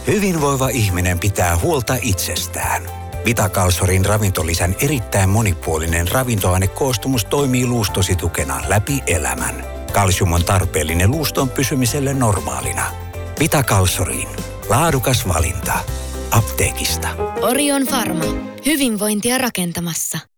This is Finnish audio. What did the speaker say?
Hyvinvoiva ihminen pitää huolta itsestään. Vitakalsorin ravintolisän erittäin monipuolinen ravintoainekoostumus toimii luustosi tukena läpi elämän. Kalsium on tarpeellinen luuston pysymiselle normaalina. Vitakalsoriin. Laadukas valinta. Apteekista. Orion Pharma. Hyvinvointia rakentamassa.